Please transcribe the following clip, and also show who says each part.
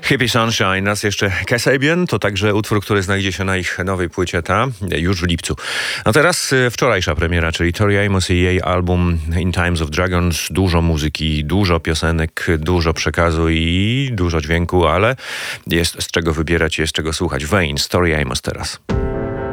Speaker 1: Hippie Sunshine, nas jeszcze Kasabian, to także utwór, który znajdzie się na ich nowej płycie ta już w lipcu. A teraz wczorajsza premiera, czyli Tori Amos i jej album In Times of Dragons. Dużo muzyki, dużo piosenek, dużo przekazu i dużo dźwięku, ale jest z czego wybierać, jest czego słuchać. Veins, Tori Amos teraz.